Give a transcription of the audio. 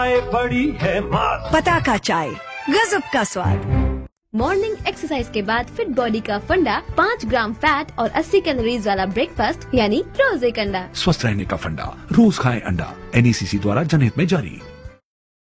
बड़ी है मात। पताका चाय, गजब का स्वाद। मॉर्निंग एक्सरसाइज के बाद फिट बॉडी का फंडा, 5 ग्राम फैट और 80 कैलोरीज वाला ब्रेकफास्ट यानी रोज एक अंडा। स्वस्थ रहने का फंडा, रोज खाएं अंडा। NECC द्वारा जनहित में जारी।